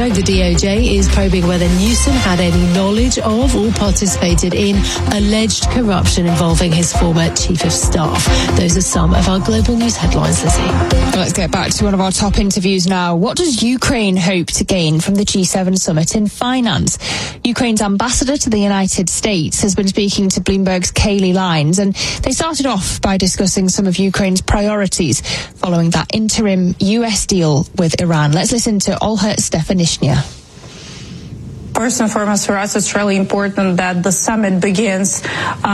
Bloomberg, the DOJ is probing whether Newsom had any knowledge of or participated in alleged corruption involving his former chief of staff. Those are some of our global news headlines, Lizzie. Let's get back to one of our top interviews now. What does Ukraine hope to gain from the G7 summit in finance? Ukraine's ambassador to the United States has been speaking to Bloomberg's Kayleigh Lines, and they started off by discussing some of Ukraine's priorities following that interim US deal with Iran. Let's listen to Olha Stefanishnya. First and foremost, for us, it's really important that the summit begins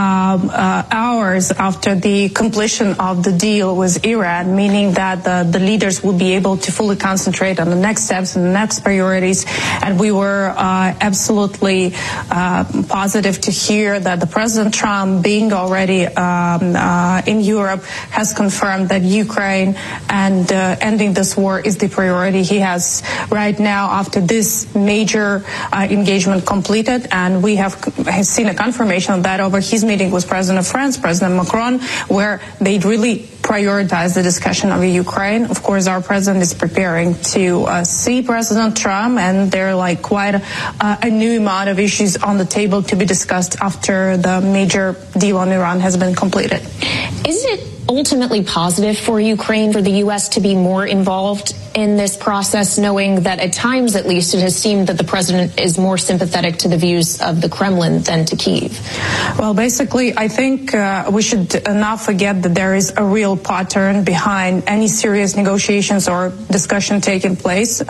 hours after the completion of the deal with Iran, meaning that the leaders will be able to fully concentrate on the next steps and the next priorities. And we were absolutely positive to hear that the President Trump, being already in Europe, has confirmed that Ukraine and ending this war is the priority he has right now after this major engagement completed, and we have seen a confirmation of that over his meeting with President of France, President Macron, where they really prioritize the discussion of Ukraine. Of course, our president is preparing to see President Trump, and there are quite a new amount of issues on the table to be discussed after the major deal on Iran has been completed. Is it ultimately positive for Ukraine, for the U.S. to be more involved in this process, knowing that at times, at least, it has seemed that the president is more sympathetic to the views of the Kremlin than to Kyiv? Well, basically, I think we should not forget that there is a real pattern behind any serious negotiations or discussion taking place.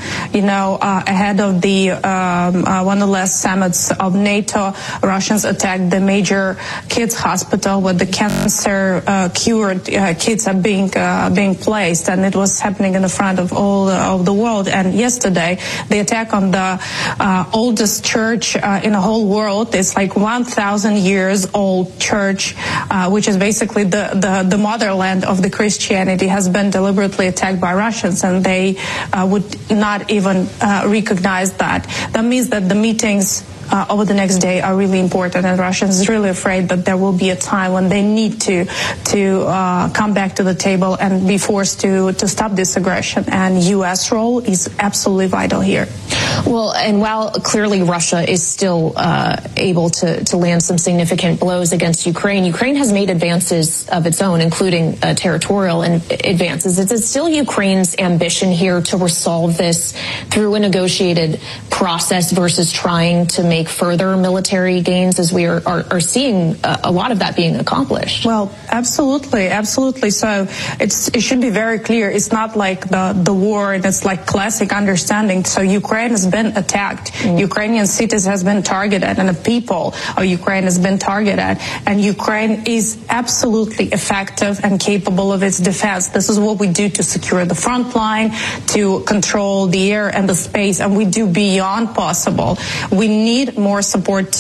Ahead of the one of the last summits of NATO, Russians attacked the major kids hospital where the cancer cured kids are being placed, and it was happening in the front of all of the world. And yesterday, the attack on the oldest church in the whole world is 1,000 years old church, which is basically the motherland of the Christianity, has been deliberately attacked by Russians, and they would not even recognize that. That means that the meetings over the next day are really important, and Russians are really afraid that there will be a time when they need to come back to the table and be forced to stop this aggression. And U.S. role is absolutely vital here. Well, and while clearly Russia is still able to land some significant blows against Ukraine, Ukraine has made advances of its own, including territorial advances. Is it still Ukraine's ambition here to resolve this through a negotiated process versus trying to make further military gains, as we are seeing a lot of that being accomplished? Well, absolutely. So it should be very clear. It's not like the war, and it's classic understanding. So Ukraine has been attacked. Ukrainian cities has been targeted, and the people of Ukraine has been targeted. And Ukraine is absolutely effective and capable of its defense. This is what we do to secure the front line, to control the air and the space, and we do beyond possible. We need more support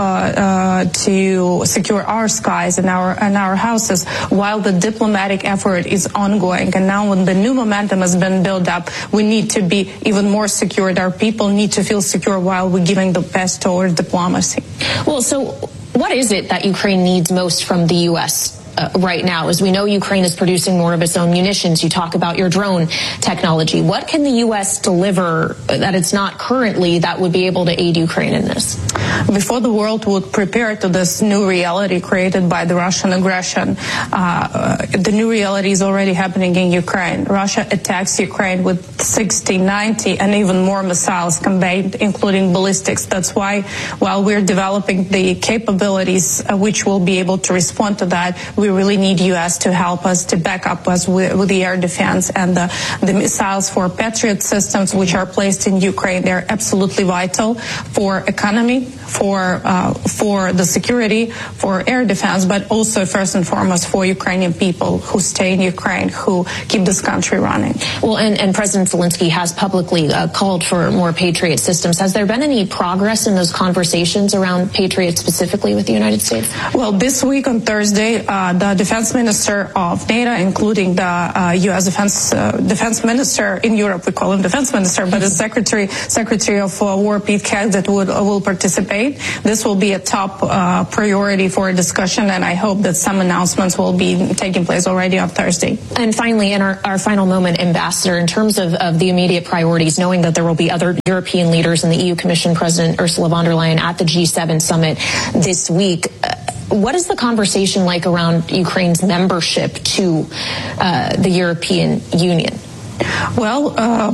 to secure our skies and our houses, while the diplomatic effort is ongoing. And now, when the new momentum has been built up, we need to be even more secured. Our people need to feel secure while we're giving the best towards diplomacy. Well, so what is it that Ukraine needs most from the U.S. Right now? As we know, Ukraine is producing more of its own munitions. You talk about your drone technology. What can the U.S. deliver that it's not currently that would be able to aid Ukraine in this? Before the world would prepare to this new reality created by the Russian aggression, the new reality is already happening in Ukraine. Russia attacks Ukraine with 60, 90, and even more missiles combined, including ballistics. That's why, while we're developing the capabilities which will be able to respond to that, we really need U.S. to help us, to back up us with the air defense and the missiles for Patriot systems, which are placed in Ukraine. They're absolutely vital for economy, for the security, for air defense, but also first and foremost for Ukrainian people who stay in Ukraine, who keep this country running. Well, and President Zelensky has publicly called for more Patriot systems. Has there been any progress in those conversations around Patriot specifically with the United States? Well, this week on Thursday, the defense minister of NATO, including the U.S. defense minister in Europe, we call him defense minister, but the Secretary of War, Pete Hegseth, will participate. Thursday. This will be a top priority for a discussion, and I hope that some announcements will be taking place already on Thursday. And finally, in our final moment, Ambassador, in terms of the immediate priorities, knowing that there will be other European leaders and the EU Commission President Ursula von der Leyen at the G7 summit this week, what is the conversation like around Ukraine's membership to the European Union? Well,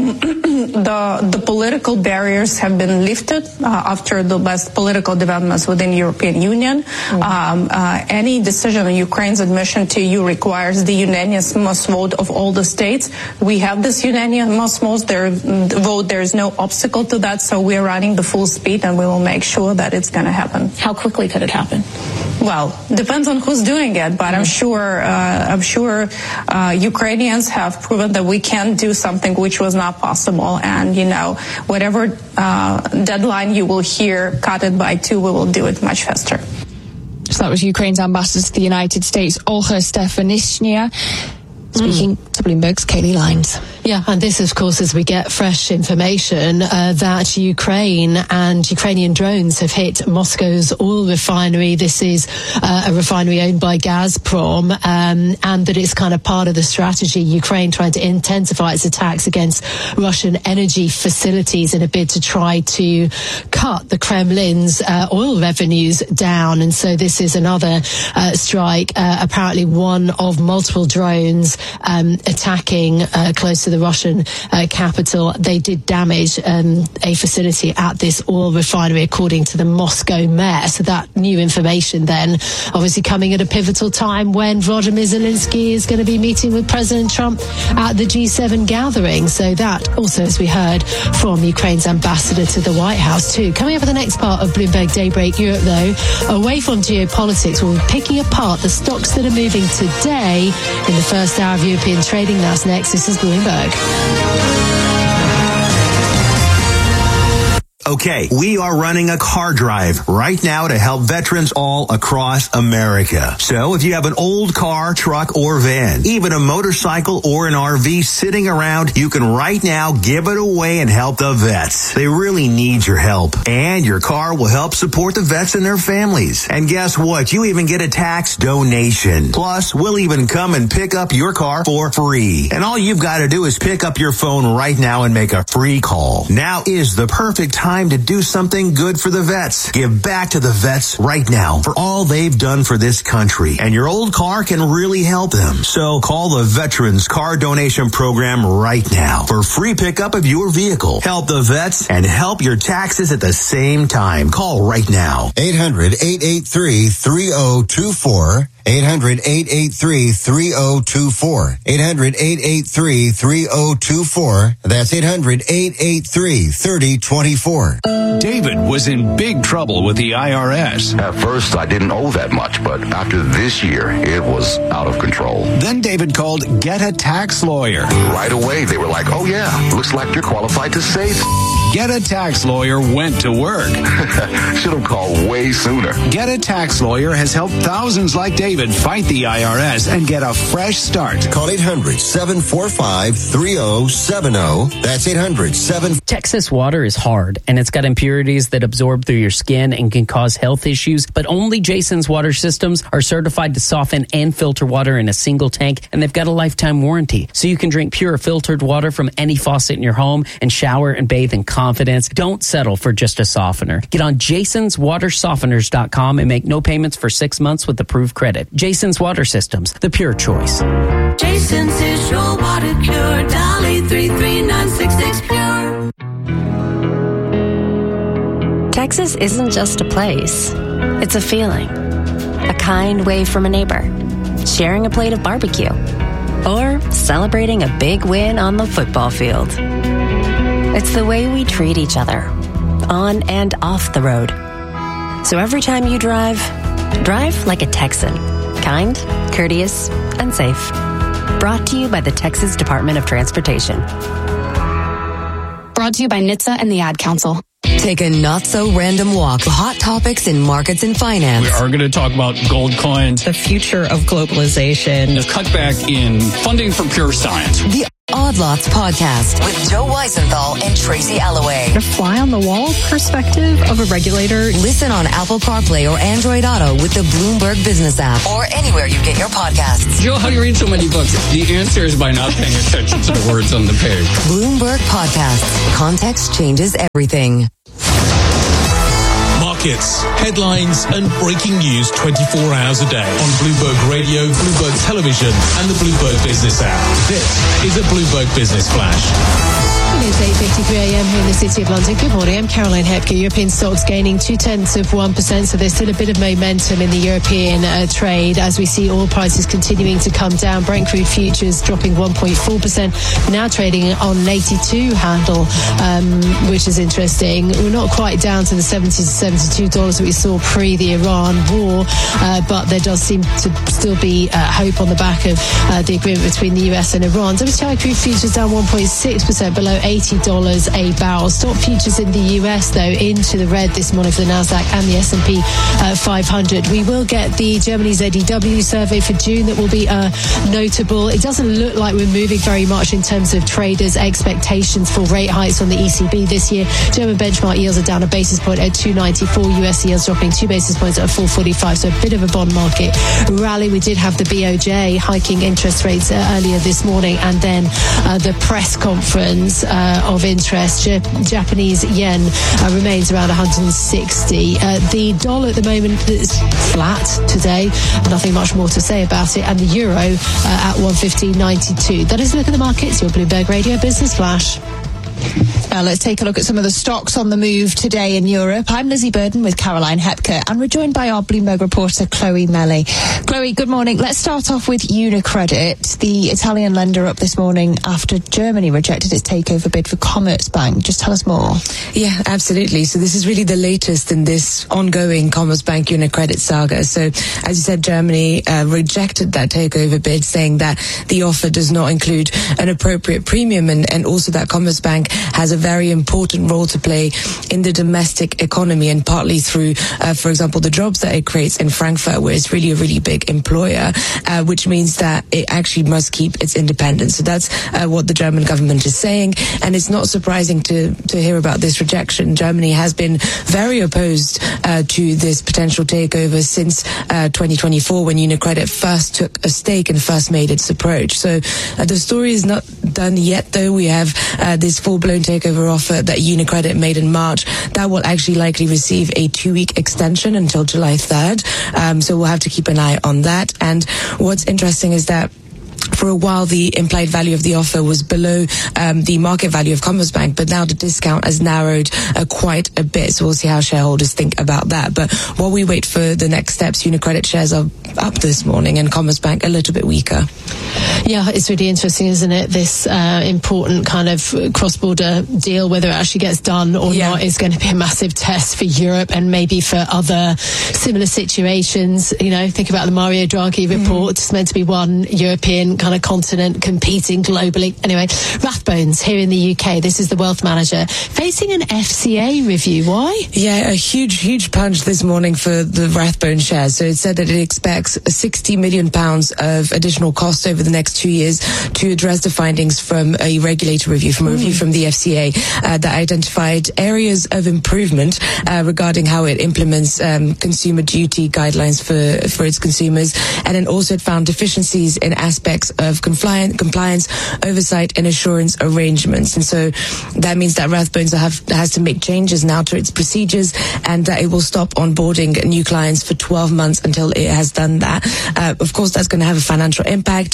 the political barriers have been lifted after the last political developments within the European Union. Any decision on Ukraine's admission to EU requires the unanimous vote of all the states. We have this unanimous vote. There is no obstacle to that, so we're running the full speed, and we will make sure that it's going to happen. How quickly could it happen? Well, depends on who's doing it, but I'm sure Ukrainians have proven that we can do something which was not possible, and whatever deadline you will hear, cut it by 2, we will do it much faster. So that was Ukraine's ambassador to the United States, Olga Stefanishina, speaking to Bloomberg's Kaylee Lines. Yeah, and this, of course, as we get fresh information that Ukraine and Ukrainian drones have hit Moscow's oil refinery. This is a refinery owned by Gazprom, and that it's kind of part of the strategy, Ukraine trying to intensify its attacks against Russian energy facilities in a bid to try to cut the Kremlin's oil revenues down. And so this is another strike, apparently one of multiple drones attacking close to the Russian capital. They did damage a facility at this oil refinery, according to the Moscow mayor. So that new information then obviously coming at a pivotal time when Volodymyr Zelensky is going to be meeting with President Trump at the G7 gathering. So that also, as we heard from Ukraine's ambassador to the White House too. Coming up at the next part of Bloomberg Daybreak Europe, though, away from geopolitics, we'll be picking apart the stocks that are moving today in the first hour of European trading. That's next. This is Bloomberg. Okay, we are running a car drive right now to help veterans all across America. So if you have an old car, truck, or van, even a motorcycle or an RV sitting around, you can right now give it away and help the vets. They really need your help. And your car will help support the vets and their families. And guess what? You even get a tax donation. Plus, we'll even come and pick up your car for free. And all you've got to do is pick up your phone right now and make a free call. Now is the perfect time to do something good for the vets. Give back to the vets right now for all they've done for this country. And your old car can really help them. So call the Veterans Car Donation Program right now for free pickup of your vehicle. Help the vets and help your taxes at the same time. Call right now. 800-883-3024. 800-883-3024. 800-883-3024. That's 800-883-3024. David was in big trouble with the IRS. At first, I didn't owe that much, but after this year, it was out of control. Then David called Get a Tax Lawyer. Right away, they were like, oh yeah, looks like you're qualified to save. Get a Tax Lawyer went to work. Should have called way sooner. Get a Tax Lawyer has helped thousands like David fight the IRS and get a fresh start. Call 800-745-3070. That's 800-7... Texas water is hard, and it's got impurities that absorb through your skin and can cause health issues, but only Jason's Water Systems are certified to soften and filter water in a single tank, and they've got a lifetime warranty. So you can drink pure filtered water from any faucet in your home and shower and bathe in confidence. Don't settle for just a softener. Get on jasonswatersofteners.com and make no payments for 6 months with approved credit. Jason's Water Systems, the pure choice. Jason's is your water cure. Dolly 33966 Pure. Texas isn't just a place. It's a feeling. A kind wave from a neighbor. Sharing a plate of barbecue. Or celebrating a big win on the football field. It's the way we treat each other, on and off the road. So every time you drive like a Texan. Kind, courteous, and safe. Brought to you by the Texas Department of Transportation. Brought to you by NHTSA and the Ad Council. Take a not-so-random walk. Hot topics in markets and finance. We are going to talk about gold coins. The future of globalization. The cutback in funding for pure science. The Odd Lots podcast with Joe Weisenthal and Tracy Alloway. A fly-on-the-wall perspective of a regulator. Listen on Apple CarPlay or Android Auto with the Bloomberg Business app or anywhere you get your podcasts. Joe, how do you read so many books? The answer is by not paying attention to the words on the page. Bloomberg Podcasts. Context changes everything. Markets, headlines, and breaking news 24 hours a day on Bloomberg Radio, Bloomberg Television, and the Bloomberg Business app. This is a Bloomberg Business Flash. It is 8:53 a.m. here in the City of London. Good morning, I'm Caroline Hepke. European stocks gaining 0.2%, so there's still a bit of momentum in the European trade as we see oil prices continuing to come down. Brent crude futures dropping 1.4%, now trading on an 82 handle, which is interesting. We're not quite down to the $70 to $72 that we saw pre the Iran war, but there does seem to still be hope on the back of the agreement between the US and Iran. WTI crude futures down 1.6%, below $80 a barrel. Stock futures in the US, though, into the red this morning for the Nasdaq and the S&P 500. We will get the Germany ZEW survey for June that will be notable. It doesn't look like we're moving very much in terms of traders' expectations for rate hikes on the ECB this year. German benchmark yields are down a basis point at 2.94. US yields dropping 2 basis points at 4.45. So a bit of a bond market rally. We did have the BOJ hiking interest rates earlier this morning, and then the press conference of interest. Japanese yen remains around 160. The dollar at the moment is flat today. Nothing much more to say about it. And the euro at 115.92. That is a look at the markets. Your Bloomberg Radio Business Flash. Now let's take a look at some of the stocks on the move today in Europe. I'm Lizzie Burden with Caroline Hepke, and we're joined by our Bloomberg reporter Chloe Melly. Chloe, good morning. Let's start off with UniCredit, the Italian lender up this morning after Germany rejected its takeover bid for Commerzbank. Just tell us more. Yeah, absolutely. So this is really the latest in this ongoing Commerzbank UniCredit saga. So as you said, Germany rejected that takeover bid, saying that the offer does not include an appropriate premium and also that Commerzbank has a very important role to play in the domestic economy, and partly through, for example, the jobs that it creates in Frankfurt, where it's really a really big employer, which means that it actually must keep its independence. So that's what the German government is saying, and it's not surprising to hear about this rejection. Germany has been very opposed to this potential takeover since 2024, when UniCredit first took a stake and first made its approach. So the story is not done yet, though. We have this full-blown takeover offer that UniCredit made in March that will actually likely receive a 2-week extension until July 3rd. So we'll have to keep an eye on that. And what's interesting is that for a while, the implied value of the offer was below the market value of Commerzbank, but now the discount has narrowed quite a bit. So we'll see how shareholders think about that. But while we wait for the next steps, UniCredit shares are up this morning and Commerzbank a little bit weaker. Yeah, it's really interesting, isn't it? This important kind of cross-border deal, whether it actually gets done or not, is going to be a massive test for Europe and maybe for other similar situations. You know, think about the Mario Draghi report. It's meant to be one European kind of continent competing globally. Anyway, Rathbones here in the UK. This is the wealth manager facing an FCA review. Why? Yeah, a huge punch this morning for the Rathbone shares. So it said that it expects £60 million of additional costs over the next 2 years to address the findings from a regulator review, from a review from the FCA that identified areas of improvement regarding how it implements consumer duty guidelines for its consumers, and then also it found deficiencies in aspects of compliance, oversight, and assurance arrangements. And so that means that Rathbones has to make changes now to its procedures, and that it will stop onboarding new clients for 12 months until it has done that. Of course, that's going to have a financial impact.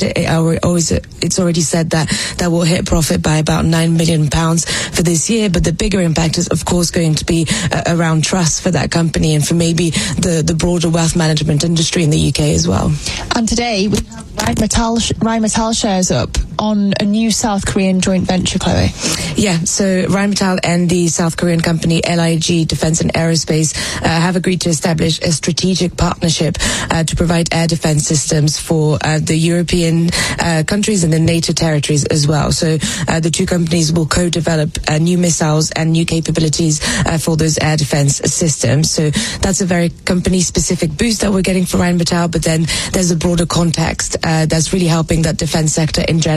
It's already said that will hit profit by about £9 million for this year, but the bigger impact is, of course, going to be around trust for that company and for maybe the broader wealth management industry in the UK as well. And today we have Rheinmetall shares up on a new South Korean joint venture, Chloe. Yeah, so Rheinmetall and the South Korean company LIG Defense and Aerospace have agreed to establish a strategic partnership to provide air defense systems for the European countries and the NATO territories as well. So the two companies will co-develop new missiles and new capabilities for those air defense systems. So that's a very company-specific boost that we're getting for Rheinmetall, but then there's a broader context that's really helping that defense sector in general.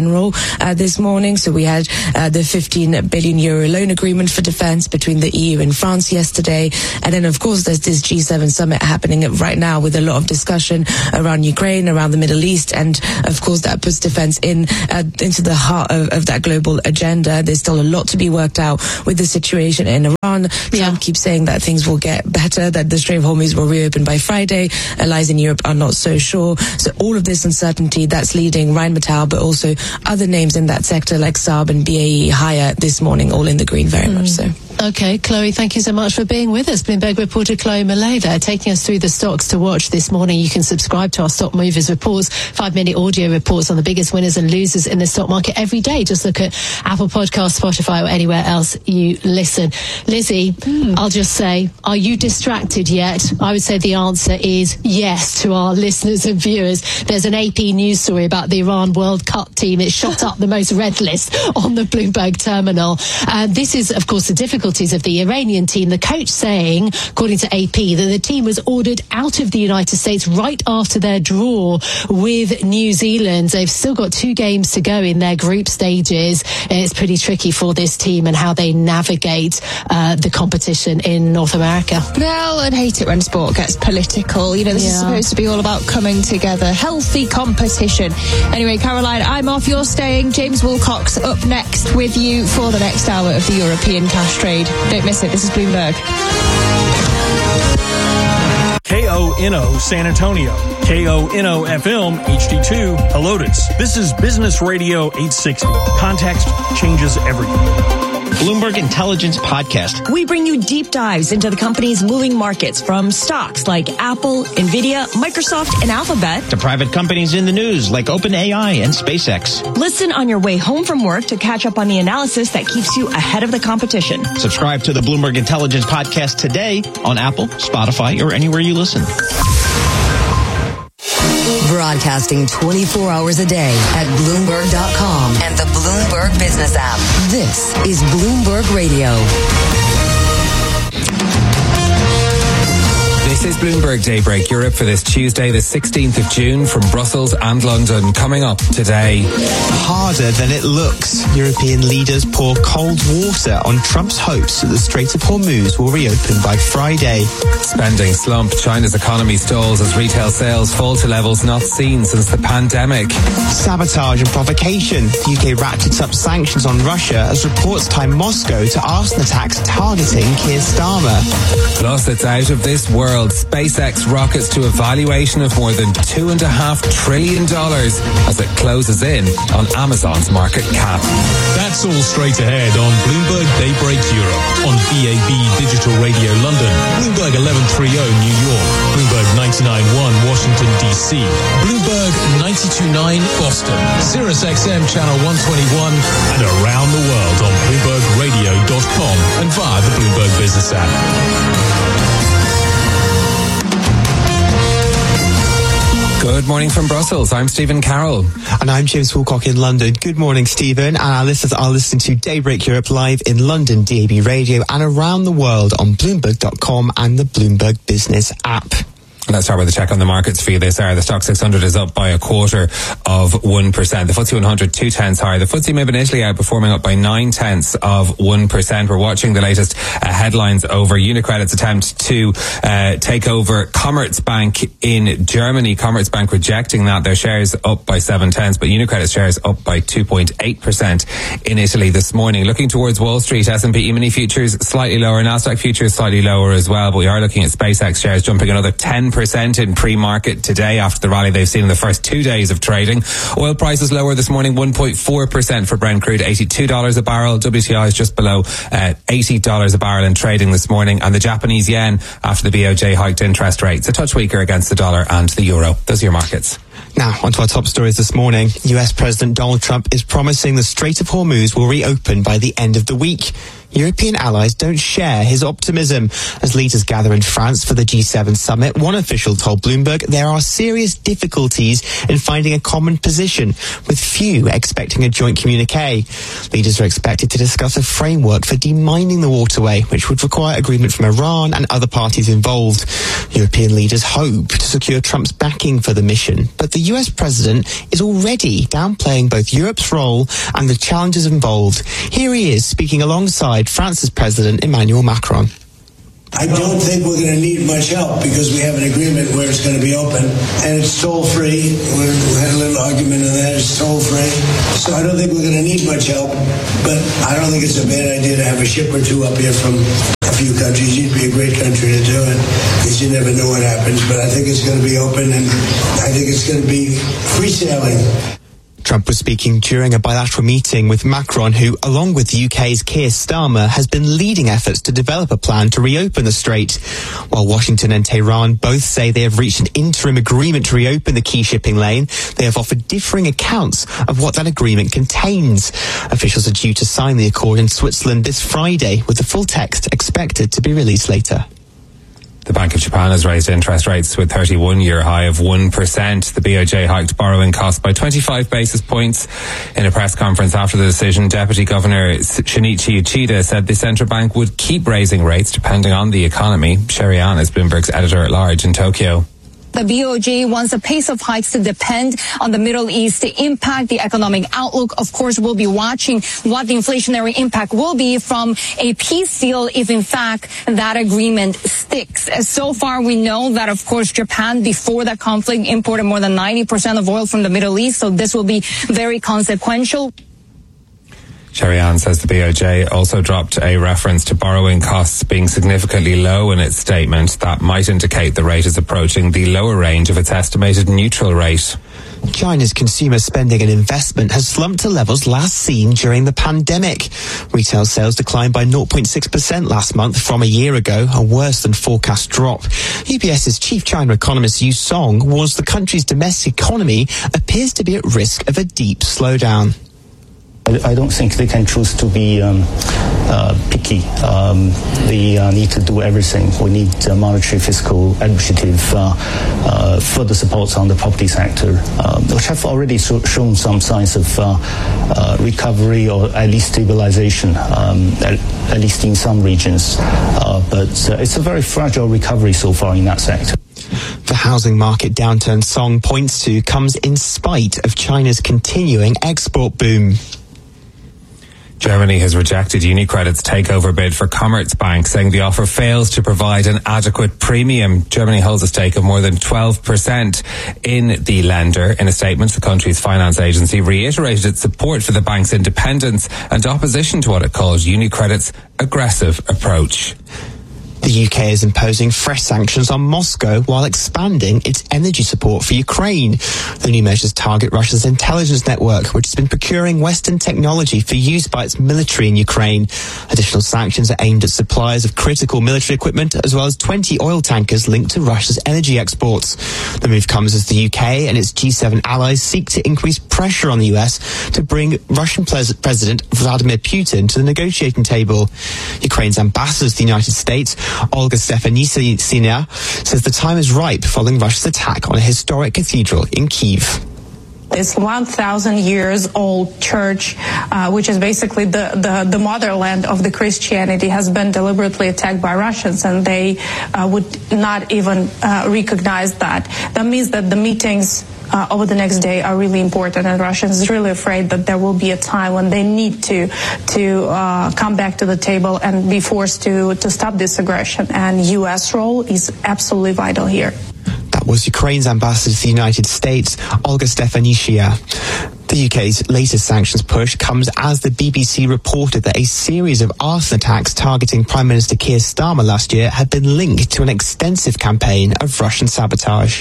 general this morning. So we had the 15 billion euro loan agreement for defense between the EU and France yesterday. And then, of course, there's this G7 summit happening right now with a lot of discussion around Ukraine, around the Middle East. And, of course, that puts defense into the heart of that global agenda. There's still a lot to be worked out with the situation in Iran. Trump keeps saying that things will get better, that the Strait of Hormuz will reopen by Friday. Allies in Europe are not so sure. So all of this uncertainty, that's leading Rheinmetall, but also other names in that sector like Saab and BAE higher this morning, all in the green, very much so. Okay, Chloe, thank you so much for being with us. Bloomberg reporter Chloe Millay there, taking us through the stocks to watch this morning. You can subscribe to our Stock Movers reports, 5-minute audio reports on the biggest winners and losers in the stock market every day. Just look at Apple Podcasts, Spotify, or anywhere else you listen. Lizzie, I'll just say, are you distracted yet? I would say the answer is yes to our listeners and viewers. There's an AP news story about the Iran World Cup team. It shot up the most read list on the Bloomberg terminal. And this is, of course, the difficulties of the Iranian team. The coach saying, according to AP, that the team was ordered out of the United States right after their draw with New Zealand. They've still got 2 games to go in their group stages. It's pretty tricky for this team and how they navigate the competition in North America. Well, I'd hate it when sport gets political. You know, this is supposed to be all about coming together, healthy competition. Anyway, Caroline, I'm off, you're staying. James Wilcox up next with you for the next hour of the European cash trade. Don't miss it. This is Bloomberg. KONO San Antonio, KONO FM HD2 Helotes. This is Business Radio 860. Context changes everything. Bloomberg Intelligence Podcast. We bring you deep dives into the company's moving markets, from stocks like Apple, Nvidia, Microsoft, and Alphabet, to private companies in the news like OpenAI and SpaceX. Listen on your way home from work to catch up on the analysis that keeps you ahead of the competition. Subscribe to the Bloomberg Intelligence Podcast today on Apple, Spotify, or anywhere you listen. Broadcasting 24 hours a day at Bloomberg.com and the Bloomberg Business app. This is Bloomberg Radio. This is Bloomberg Daybreak Europe for this Tuesday, the 16th of June, from Brussels and London. Coming up today. Harder than it looks. European leaders pour cold water on Trump's hopes that the Strait of Hormuz will reopen by Friday. Spending slump. China's economy stalls as retail sales fall to levels not seen since the pandemic. Sabotage and provocation. The UK ratchets up sanctions on Russia as reports tie Moscow to arson attacks targeting Keir Starmer. Plus, it's out of this world. SpaceX rockets to a valuation of more than $2.5 trillion as it closes in on Amazon's market cap. That's all straight ahead on Bloomberg Daybreak Europe, on BAB Digital Radio London, Bloomberg 1130 New York, Bloomberg 99.1 Washington DC, Bloomberg 92.9 Boston, Sirius XM Channel 121, and around the world on BloombergRadio.com and via the Bloomberg Business app. Good morning from Brussels. I'm Stephen Carroll. And I'm James Wilcock in London. Good morning, Stephen. And our listeners are listening to Daybreak Europe live in London, DAB Radio, and around the world on Bloomberg.com and the Bloomberg Business app. Let's start with a check on the markets for you this hour. The Stock 600 is up by 0.25%. The FTSE 100, 0.2 higher. The FTSE MIB in Italy outperforming up by 0.9%. We're watching the latest headlines over UniCredit's attempt to take over Commerzbank in Germany. Commerzbank rejecting that. Their shares up by 0.7, but UniCredit's shares up by 2.8% in Italy this morning. Looking towards Wall Street, S&P E-mini futures slightly lower, Nasdaq futures slightly lower as well, but we are looking at SpaceX shares jumping another 10% in pre-market today after the rally they've seen in the first 2 days of trading. Oil prices lower this morning, 1.4% for Brent crude, $82 a barrel. WTI is just below $80 a barrel in trading this morning. And the Japanese yen, after the BOJ hiked interest rates, a touch weaker against the dollar and the euro. Those are your markets. Now, onto our top stories this morning. US President Donald Trump is promising the Strait of Hormuz will reopen by the end of the week. European allies don't share his optimism. As leaders gather in France for the G7 summit, one official told Bloomberg there are serious difficulties in finding a common position, with few expecting a joint communique. Leaders are expected to discuss a framework for demining the waterway, which would require agreement from Iran and other parties involved. European leaders hope to secure Trump's backing for the mission, but the US president is already downplaying both Europe's role and the challenges involved. Here he is speaking alongside France's President Emmanuel Macron. I don't think we're going to need much help because we have an agreement where it's going to be open and it's toll-free. We had a little argument on that. It's toll-free. So I don't think we're going to need much help, but I don't think it's a bad idea to have a ship or two up here from a few countries. It'd be a great country to do it because you never know what happens, but I think it's going to be open and I think it's going to be free sailing. Trump was speaking during a bilateral meeting with Macron, who, along with the UK's Keir Starmer, has been leading efforts to develop a plan to reopen the strait. While Washington and Tehran both say they have reached an interim agreement to reopen the key shipping lane, they have offered differing accounts of what that agreement contains. Officials are due to sign the accord in Switzerland this Friday, with the full text expected to be released later. The Bank of Japan has raised interest rates to a 31-year high of 1%. The BOJ hiked borrowing costs by 25 basis points. In a press conference after the decision, Deputy Governor Shinichi Uchida said the central bank would keep raising rates depending on the economy. Sherry Ann is Bloomberg's editor-at-large in Tokyo. The BOJ wants the pace of hikes to depend on the Middle East to impact the economic outlook. Of course, we'll be watching what the inflationary impact will be from a peace deal if, in fact, that agreement sticks. So far, we know that, of course, Japan, before that conflict, imported more than 90% of oil from the Middle East, so this will be very consequential. Sherry Ann says the BOJ also dropped a reference to borrowing costs being significantly low in its statement. That might indicate the rate is approaching the lower range of its estimated neutral rate. China's consumer spending and investment has slumped to levels last seen during the pandemic. Retail sales declined by 0.6% last month from a year ago, a worse than forecast drop. UBS's chief China economist Yu Song warns the country's domestic economy appears to be at risk of a deep slowdown. I don't think they can choose to be picky. They need to do everything. We need monetary, fiscal, administrative, further support on the property sector, which have already shown some signs of recovery or at least stabilization, at least in some regions. But it's a very fragile recovery so far in that sector. The housing market downturn Song points to comes in spite of China's continuing export boom. Germany has rejected UniCredit's takeover bid for Commerzbank, saying the offer fails to provide an adequate premium. Germany holds a stake of more than 12% in the lender. In a statement, the country's finance agency reiterated its support for the bank's independence and opposition to what it calls UniCredit's aggressive approach. The UK is imposing fresh sanctions on Moscow while expanding its energy support for Ukraine. The new measures target Russia's intelligence network, which has been procuring Western technology for use by its military in Ukraine. Additional sanctions are aimed at suppliers of critical military equipment, as well as 20 oil tankers linked to Russia's energy exports. The move comes as the UK and its G7 allies seek to increase pressure on the US to bring Russian President Vladimir Putin to the negotiating table. Ukraine's ambassador to the United States, Olga Stefanisina, says the time is ripe following Russia's attack on a historic cathedral in Kyiv. This 1,000 years old church, which is basically the motherland of the Christianity, has been deliberately attacked by Russians, and they would not even recognize that. That means that the meetings over the next day are really important, and Russians is really afraid that there will be a time when they need to come back to the table and be forced to stop this aggression. And U.S. role is absolutely vital here. That was Ukraine's ambassador to the United States, Olga Stefanisina. The UK's latest sanctions push comes as the BBC reported that a series of arson attacks targeting Prime Minister Keir Starmer last year had been linked to an extensive campaign of Russian sabotage.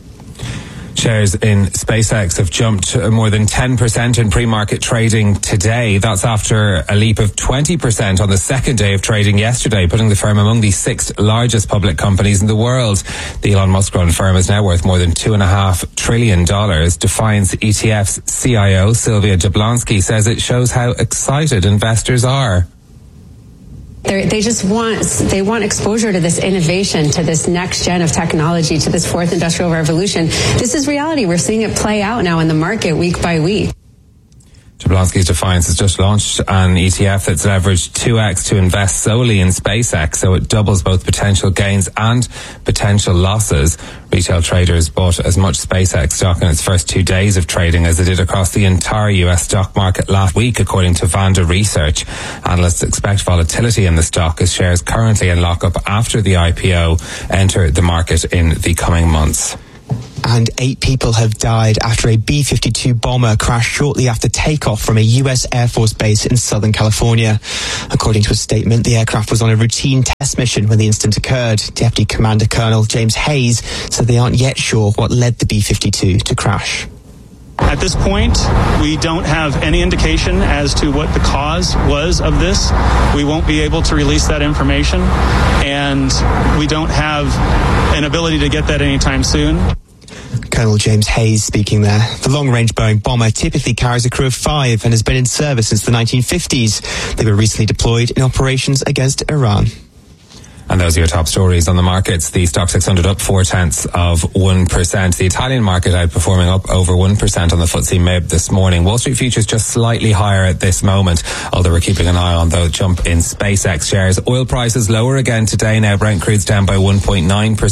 Shares in SpaceX have jumped more than 10% in pre-market trading today. That's after a leap of 20% on the second day of trading yesterday, putting the firm among the 6th largest public companies in the world. The Elon Musk-run firm is now worth more than $2.5 trillion. Defiance ETF's CIO, Sylvia Jablonski, says it shows how excited investors are. They just want exposure to this innovation, to this next gen of technology, to this fourth industrial revolution. This is reality. We're seeing it play out now in the market week by week. Jablonski's Defiance has just launched an ETF that's leveraged 2x to invest solely in SpaceX, so it doubles both potential gains and potential losses. Retail traders bought as much SpaceX stock in its first 2 days of trading as they did across the entire US stock market last week, according to Vanda Research. Analysts expect volatility in the stock as shares currently in lockup after the IPO enter the market in the coming months. And 8 people have died after a B-52 bomber crashed shortly after takeoff from a U.S. Air Force base in Southern California. According to a statement, the aircraft was on a routine test mission when the incident occurred. Deputy Commander Colonel James Hayes said they aren't yet sure what led the B-52 to crash. At this point, we don't have any indication as to what the cause was of this. We won't be able to release that information, and we don't have an ability to get that anytime soon. Colonel James Hayes speaking there. The long-range Boeing bomber typically carries a crew of 5 and has been in service since the 1950s. They were recently deployed in operations against Iran. And those are your top stories on the markets. The Stock 600 up 0.4%. The Italian market outperforming up over 1% on the FTSE MIB this morning. Wall Street futures just slightly higher at this moment, although we're keeping an eye on the jump in SpaceX shares. Oil prices lower again today now. Brent crude's down by 1.9%,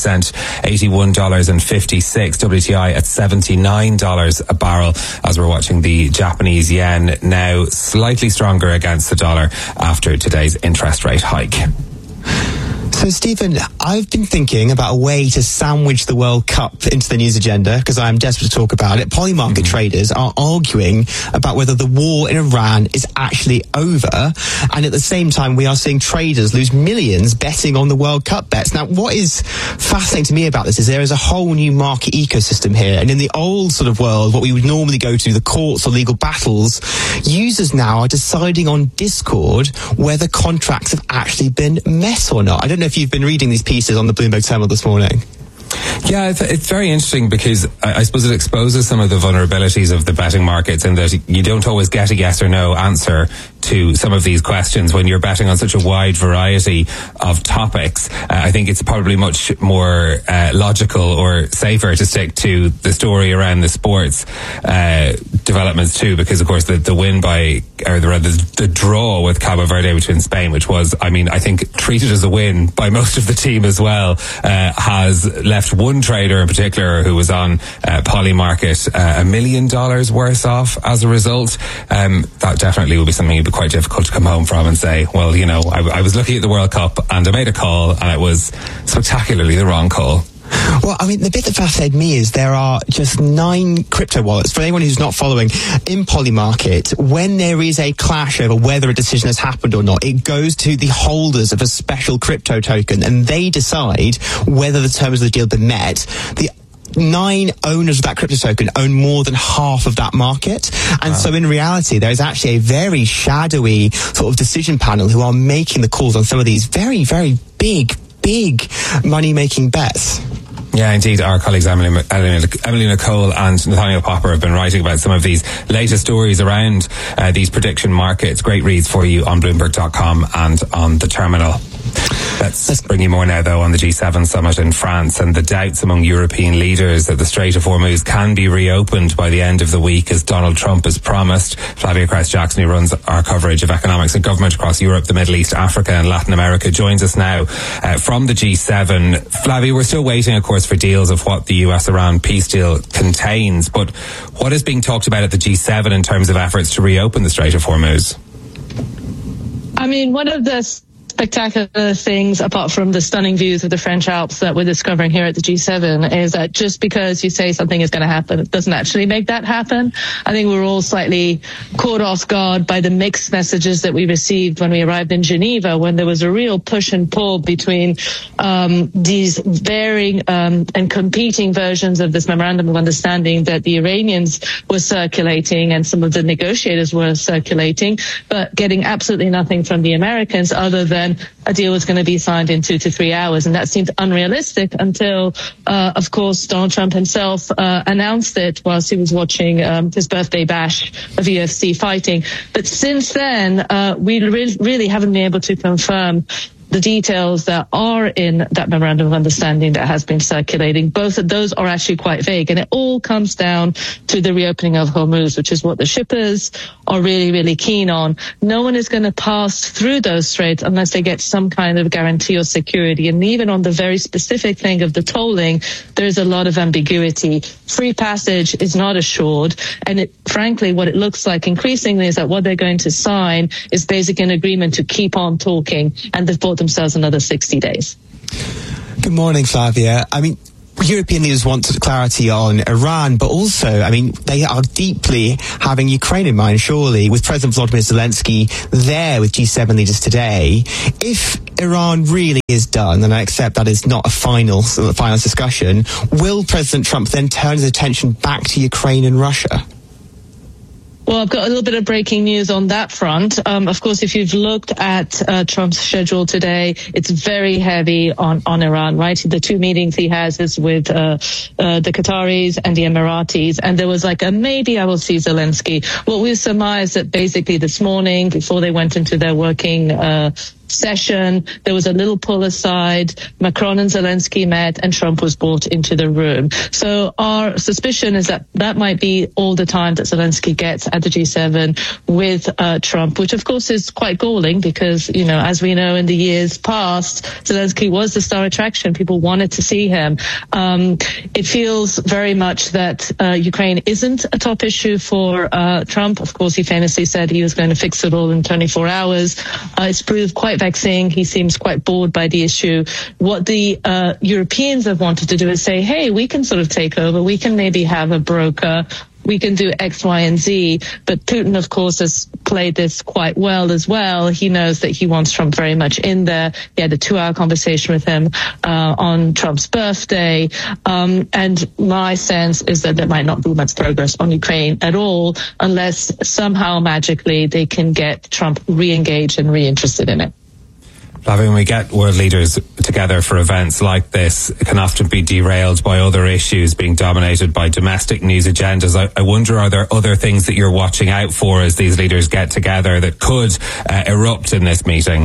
$81.56. WTI at $79 a barrel, as we're watching the Japanese yen now slightly stronger against the dollar after today's interest rate hike. So, Stephen, I've been thinking about a way to sandwich the World Cup into the news agenda because I am desperate to talk about it. Polymarket traders are arguing about whether the war in Iran is actually over. And at the same time, we are seeing traders lose millions betting on the World Cup bets. Now, what is fascinating to me about this is there is a whole new market ecosystem here. And in the old sort of world, what we would normally go to, the courts or legal battles, users now are deciding on Discord whether contracts have actually been met or not. I don't know if you've been reading these pieces on the Bloomberg Terminal this morning. Yeah, it's very interesting because I suppose it exposes some of the vulnerabilities of the betting markets in that you don't always get a yes or no answer to some of these questions when you're betting on such a wide variety of topics. I think it's probably much more logical or safer to stick to the story around the sports developments too, because of course the win by, or the draw with Cabo Verde between Spain, which was, I mean, I think treated as a win by most of the team as well, has left one trader in particular who was on Polymarket $1 million worse off as a result. That definitely would be something you'd be quite difficult to come home from and say, well, you know, I was looking at the World Cup and I made a call and it was spectacularly the wrong call. Well, I mean, the bit that fascinated me is there are just 9 crypto wallets. For anyone who's not following, in Polymarket, when there is a clash over whether a decision has happened or not, it goes to the holders of a special crypto token and they decide whether the terms of the deal have been met. The 9 owners of that crypto token own more than half of that market. And so in reality, there is actually a very shadowy sort of decision panel who are making the calls on some of these very, very big money-making bets. Yeah, indeed. Our colleagues Emily Nicole and Nathaniel Popper have been writing about some of these latest stories around these prediction markets. Great reads for you on Bloomberg.com and on the terminal. Let's bring you more now, though, on the G7 summit in France and the doubts among European leaders that the Strait of Hormuz can be reopened by the end of the week, as Donald Trump has promised. Flavia Kress-Jackson, who runs our coverage of economics and government across Europe, the Middle East, Africa and Latin America, joins us now from the G7. Flavia, we're still waiting, of course, for deals of what the US-Iran peace deal contains, but what is being talked about at the G7 in terms of efforts to reopen the Strait of Hormuz? I mean, one of the spectacular things, apart from the stunning views of the French Alps that we're discovering here at the G7, is that just because you say something is going to happen, it doesn't actually make that happen. I think we're all slightly caught off guard by the mixed messages that we received when we arrived in Geneva, when there was a real push and pull between these varying and competing versions of this memorandum of understanding that the Iranians were circulating and some of the negotiators were circulating, but getting absolutely nothing from the Americans other than then a deal was going to be signed in 2 to 3 hours. And that seemed unrealistic until, of course, Donald Trump himself announced it whilst he was watching his birthday bash of UFC fighting. But since then, we really haven't been able to confirm the details that are in that memorandum of understanding that has been circulating. Both of those are actually quite vague, and it all comes down to the reopening of Hormuz, which is what the shippers are really, really keen on. No one is going to pass through those straits unless they get some kind of guarantee or security. And even on the very specific thing of the tolling, there's a lot of ambiguity. Free passage is not assured, and frankly, what it looks like increasingly is that what they're going to sign is basically an agreement to keep on talking, and they've bought themselves another 60 days. Good morning, Flavia. I mean, European leaders want clarity on Iran, but also, I mean, they are deeply having Ukraine in mind, surely, with President Volodymyr Zelensky there with G7 leaders today. If Iran really is done, and I accept that is not a final discussion, will President Trump then turn his attention back to Ukraine and Russia? Well, I've got a little bit of breaking news on that front. Of course, if you've looked at Trump's schedule today, it's very heavy on Iran, right? The two meetings he has is with the Qataris and the Emiratis, and there was like a maybe I will see Zelensky. What we surmised that basically this morning, before they went into their working session, there was a little pull aside. Macron and Zelensky met, and Trump was brought into the room. So our suspicion is that that might be all the time that Zelensky gets at the G7 with Trump, which of course is quite galling because, you know, as we know in the years past, Zelensky was the star attraction. People wanted to see him. It feels very much that Ukraine isn't a top issue for Trump. Of course, he famously said he was going to fix it all in 24 hours. It's proved quite vexing. He seems quite bored by the issue. What the Europeans have wanted to do is say, hey, we can sort of take over. We can maybe have a broker. We can do X, Y, and Z. But Putin, of course, has played this quite well as well. He knows that he wants Trump very much in there. He had a 2-hour conversation with him on Trump's birthday. And my sense is that there might not be much progress on Ukraine at all unless somehow magically they can get Trump re-engaged and re-interested in it. When we get world leaders together for events like this, it can often be derailed by other issues being dominated by domestic news agendas. I wonder, are there other things that you're watching out for as these leaders get together that could erupt in this meeting?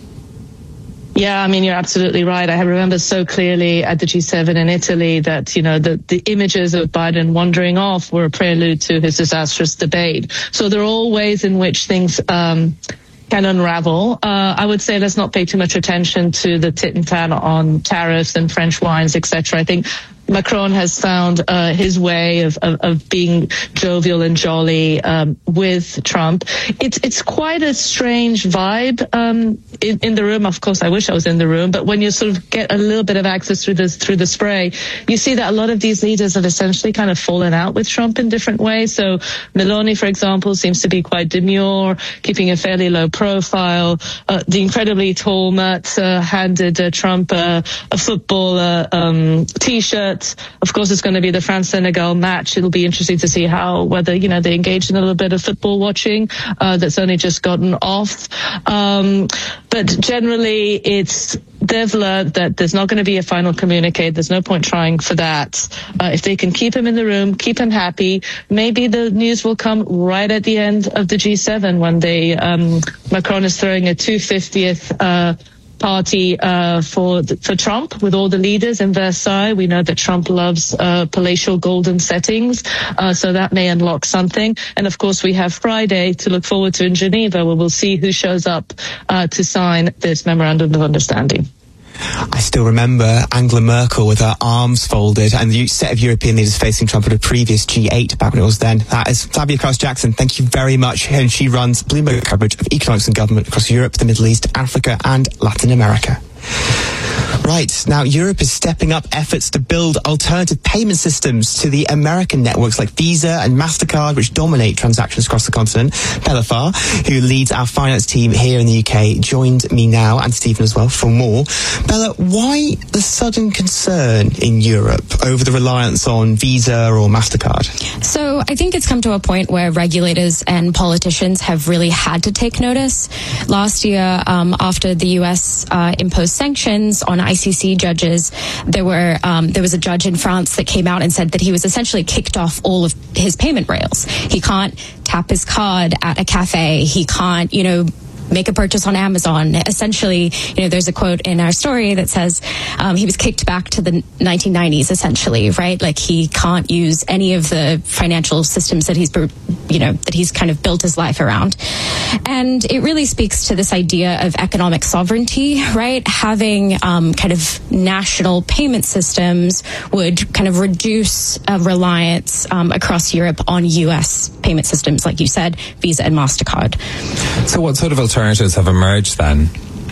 Yeah, I mean, you're absolutely right. I remember so clearly at the G7 in Italy that, you know, the images of Biden wandering off were a prelude to his disastrous debate. So there are all ways in which things can unravel. I would say let's not pay too much attention to the tit and tat on tariffs and French wines, etc. I think Macron has found his way of being jovial and jolly with Trump. It's quite a strange vibe in the room. Of course, I wish I was in the room, but when you sort of get a little bit of access through the spray, you see that a lot of these leaders have essentially kind of fallen out with Trump in different ways. So Meloni, for example, seems to be quite demure, keeping a fairly low profile. The incredibly tall Merz handed Trump a football T-shirt. Of course, it's going to be the France-Senegal match. It'll be interesting to see whether, you know, they engage in a little bit of football watching that's only just gotten off. But generally, they've learned that there's not going to be a final communique. There's no point trying for that. If they can keep him in the room, keep him happy, maybe the news will come right at the end of the G7 when Macron is throwing a 250th party for Trump with all the leaders in Versailles. We know that Trump loves palatial golden settings, so that may unlock something. And of course, we have Friday to look forward to in Geneva, where we'll see who shows up to sign this memorandum of understanding. I still remember Angela Merkel with her arms folded and the set of European leaders facing Trump at a previous G8 back when it was then. That is Flavia Krauss-Jackson. Thank you very much. And she runs Bloomberg coverage of economics and government across Europe, the Middle East, Africa and Latin America. Right. Now, Europe is stepping up efforts to build alternative payment systems to the American networks like Visa and MasterCard, which dominate transactions across the continent. Bella Farr, who leads our finance team here in the UK, joined me now, and Stephen as well, for more. Bella, why the sudden concern in Europe over the reliance on Visa or MasterCard? So I think it's come to a point where regulators and politicians have really had to take notice. Last year, after the US imposed sanctions on ICC judges, there was a judge in France that came out and said that he was essentially kicked off all of his payment rails. He can't tap his card at a cafe. He can't, make a purchase on Amazon. Essentially, there's a quote in our story that says he was kicked back to the 1990s, essentially, right? Like he can't use any of the financial systems that he's kind of built his life around. And it really speaks to this idea of economic sovereignty, right? Having kind of national payment systems would kind of reduce reliance across Europe on US payment systems, like you said, Visa and MasterCard. So what sort of alternatives have emerged then?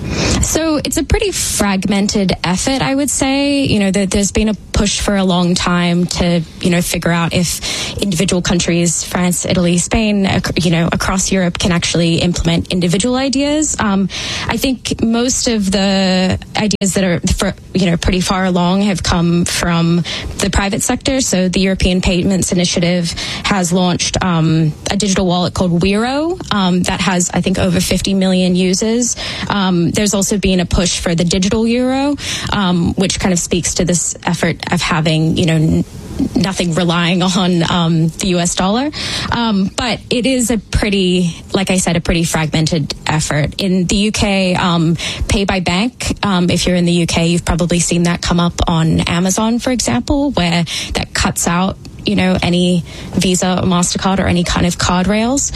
So it's a pretty fragmented effort, I would say. There's been a push for a long time to, figure out if individual countries, France, Italy, Spain, across Europe can actually implement individual ideas. I think most of the ideas that are, pretty far along have come from the private sector. So the European Payments Initiative has launched a digital wallet called Wero that has, I think, over 50 million users. There's also been a push for the digital euro, which kind of speaks to this effort of having, nothing relying on the US dollar. But it is a pretty fragmented effort. In the UK, Pay by Bank, if you're in the UK, you've probably seen that come up on Amazon, for example, where that cuts out any Visa or MasterCard or any kind of card rails.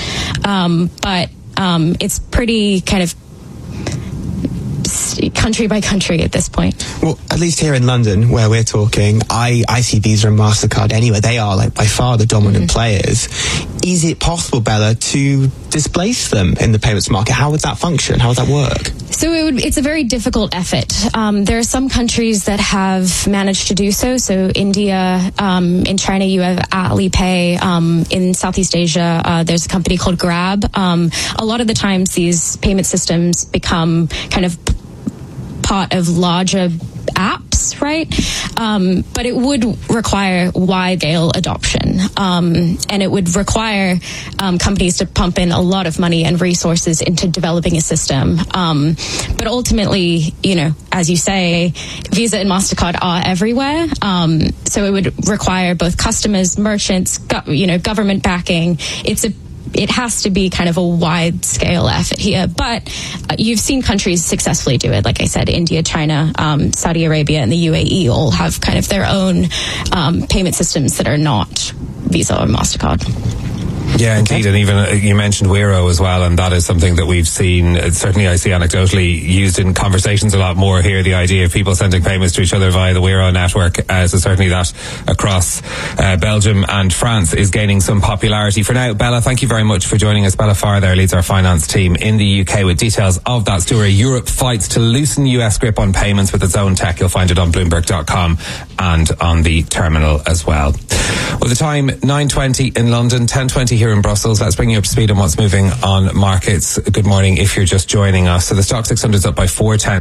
But it's pretty kind of country by country at this point. Well, at least here in London, where we're talking, I see Visa and MasterCard anyway. They are by far the dominant players. Is it possible, Bella, to displace them in the payments market? How would that function? How would that work? So it's a very difficult effort. There are some countries that have managed to do so. So India, in China, you have Alipay. In Southeast Asia, there's a company called Grab. A lot of the times these payment systems become kind of part of larger apps, right? But it would require wide-scale adoption. And it would require companies to pump in a lot of money and resources into developing a system. But ultimately, as you say, Visa and MasterCard are everywhere. So it would require both customers, merchants, government backing. It has to be kind of a wide-scale effort here. But you've seen countries successfully do it. Like I said, India, China, Saudi Arabia, and the UAE all have kind of their own payment systems that are not Visa or MasterCard. Yeah, indeed. And even you mentioned Wero as well, and that is something that we've seen, certainly I see anecdotally, used in conversations a lot more here, the idea of people sending payments to each other via the Wero network. So certainly that across Belgium and France is gaining some popularity. For now, Bella, thank you very much for joining us. Bella Farr there leads our finance team in the UK with details of that story. Europe fights to loosen US grip on payments with its own tech. You'll find it on Bloomberg.com and on the terminal as well. Well, the time 9:20 in London, 10:20 here in Brussels. Let's bring you up to speed on what's moving on markets. Good morning if you're just joining us. So the Stock 600 is up by 410.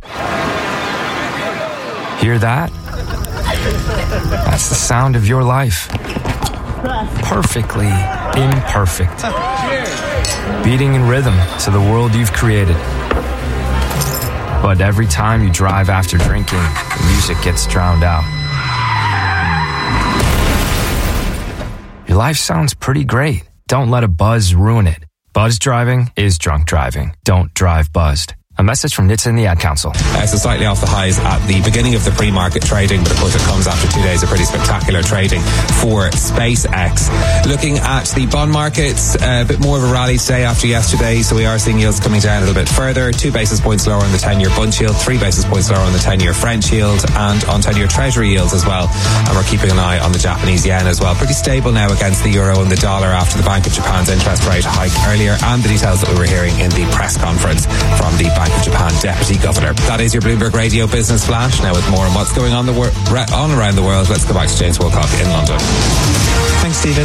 Hear that? That's the sound of your life. Perfectly imperfect. Beating in rhythm to the world you've created. But every time you drive after drinking, the music gets drowned out. Your life sounds pretty great. Don't let a buzz ruin it. Buzz driving is drunk driving. Don't drive buzzed. A message from NHTSA and the Ad Council. So slightly off the highs at the beginning of the pre-market trading, but of course it comes after 2 days of pretty spectacular trading for SpaceX. Looking at the bond markets, a bit more of a rally today after yesterday, so we are seeing yields coming down a little bit further. 2 basis points lower on the 10-year Bund yield, 3 basis points lower on the 10-year French yield, and on 10-year Treasury yields as well. And we're keeping an eye on the Japanese yen as well. Pretty stable now against the euro and the dollar after the Bank of Japan's interest rate hike earlier, and the details that we were hearing in the press conference from the Bank of Japan Deputy Governor. That is your Bloomberg Radio Business Flash. Now with more on what's going on around the world, let's go back to James Wilcock in London. Thanks, Stephen.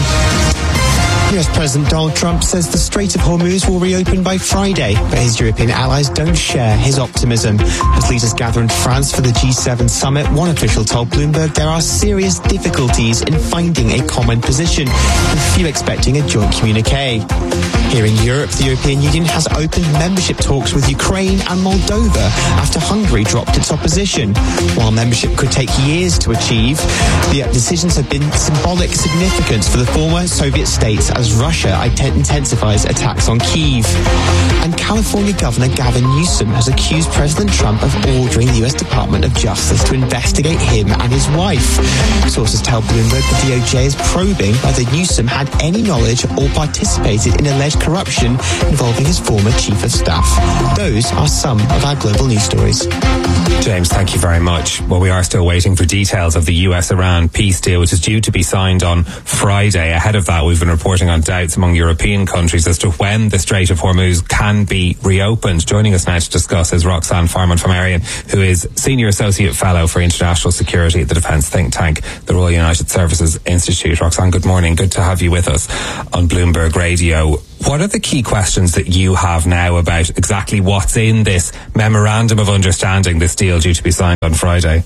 US President Donald Trump says the Strait of Hormuz will reopen by Friday, but his European allies don't share his optimism. As leaders gather in France for the G7 summit, one official told Bloomberg there are serious difficulties in finding a common position, with few expecting a joint communique. Here in Europe, the European Union has opened membership talks with Ukraine and Moldova after Hungary dropped its opposition. While membership could take years to achieve, the decisions have been symbolic significance for the former Soviet states as Russia intensifies attacks on Kyiv. And California Governor Gavin Newsom has accused President Trump of ordering the US Department of Justice to investigate him and his wife. Sources tell Bloomberg the DOJ is probing whether Newsom had any knowledge or participated in alleged corruption involving his former chief of staff. Those are some of our global news stories. James, thank you very much. Well, we are still waiting for details of the US-Iran peace deal, which is due to be signed on Friday. Ahead of that, we've been reporting on doubts among European countries as to when the Strait of Hormuz can be reopened. Joining us now to discuss is Roxanne Farman-Fomarian, who is Senior Associate Fellow for International Security at the defence think tank, the Royal United Services Institute. Roxanne, good morning. Good to have you with us on Bloomberg Radio. What are the key questions that you have now about exactly what's in this memorandum of understanding, this deal due to be signed on Friday?